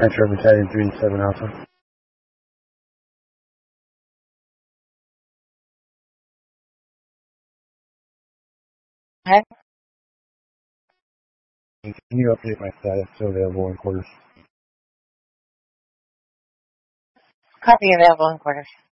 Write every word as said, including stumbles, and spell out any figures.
Metro Battalion three seven Alpha. Okay. Can you update my status to available in quarters? Copy available in quarters.